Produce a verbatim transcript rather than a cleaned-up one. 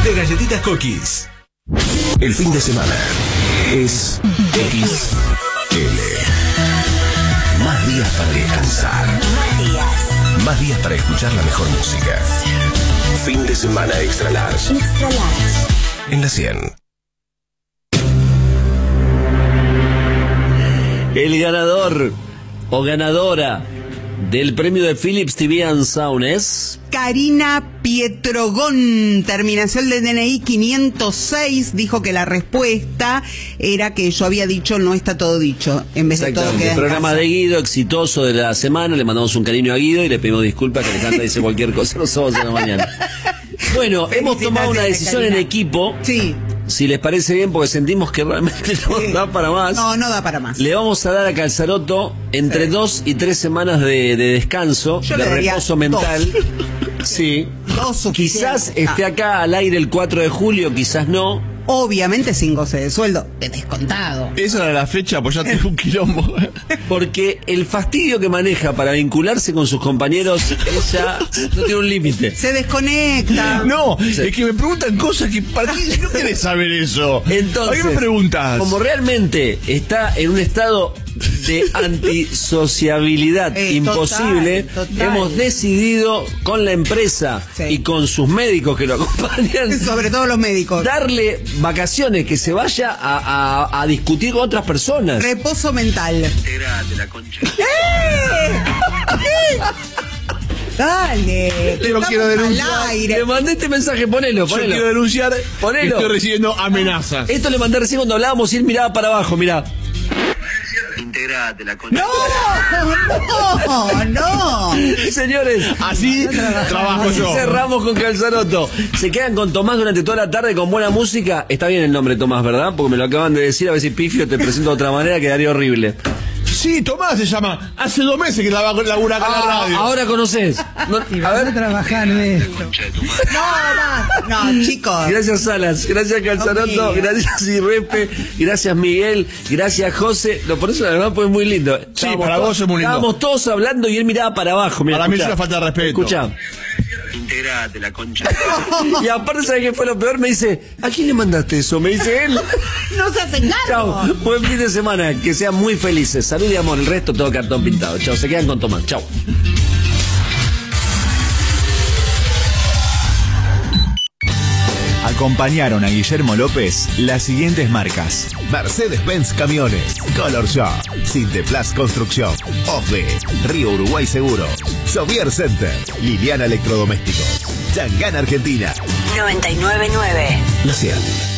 de galletitas Cookies. El fin de semana es X L. Más días para descansar. Más días. Más días para escuchar la mejor música. Fin de semana extra large. Extra large. En la cien. El ganador o ganadora del premio de Philips T V and Sound es Karina Pietrogón, terminación del D N I quinientos seis, dijo que la respuesta era que yo había dicho no está todo dicho, en vez de todo queda el en programa casa. de Guido, exitoso de la semana, le mandamos un cariño a Guido y le pedimos disculpas que Alejandra dice cualquier cosa los sábados de la mañana. Bueno, hemos tomado una decisión Karina. en equipo. Sí. Si les parece bien, porque sentimos que realmente no Sí. da para más. No, no da para más. Le vamos a dar a Calzaroto entre Sí. dos y tres semanas de, de descanso, Yo de le daría reposo dos. mental. Sí. Dos suficientes. Quizás esté acá al aire el cuatro de julio, quizás no. Obviamente sin goce de sueldo, de descontado. Esa era la fecha, pues ya tengo un quilombo. Porque el fastidio que maneja para vincularse con sus compañeros, ella no tiene un límite. Se desconecta. No, es que me preguntan cosas que para qué no querés saber eso. Entonces, ¿a qué me preguntas? como realmente está en un estado de antisociabilidad Eh, imposible, total, total. hemos decidido con la empresa Sí. y con sus médicos que lo acompañan, Sobre todo los médicos. darle vacaciones, que se vaya a, a- a discutir con otras personas. Reposo mental. Dale. Te lo estamos quiero al denunciar. aire. Le mandé este mensaje, ponelo, Yo ponelo. quiero denunciar que Ponelo. estoy recibiendo amenazas. Esto le mandé recién cuando hablábamos y él miraba para abajo, mirá. Integrate la concha. No, no, no. Señores, Así trabajo así yo. cerramos con Calzaroto. Se quedan con Tomás durante toda la tarde con buena música. Está bien el nombre Tomás, ¿verdad? Porque me lo acaban de decir, a ver si pifio te presento de otra manera, quedaría horrible. Sí, Tomás se llama. Hace dos meses que labura labura acá en la Ah, radio. ahora conoces. No, a ver. trabajar de esto. Concha de tu madre. No, no, no, chicos. Gracias Salas, gracias Calzaroto, Dios mío. gracias Irrepe, gracias Miguel, gracias José. Lo por eso la verdad fue muy lindo. Estábamos para to- vos es muy lindo. Estábamos todos hablando y él miraba para abajo. Mirá, Para mí es escuchá. una falta de respeto. Escuchá. Integrate la concha. Y aparte, ¿sabes qué fue lo peor? Me dice, ¿a quién le mandaste eso? Me dice él. No se hacen cargo. Chao, buen fin de semana, que sean muy felices. Salud y amor, el resto todo cartón pintado. Chao, se quedan con Tomás. Chao. Acompañaron a Guillermo López las siguientes marcas: Mercedes-Benz Camiones, Color Shop, Sinteplas Construcción, O S B, Río Uruguay Seguro, Sovier Center, Liliana Electrodomésticos, Changán Argentina. noventa y nueve punto nueve. La cien.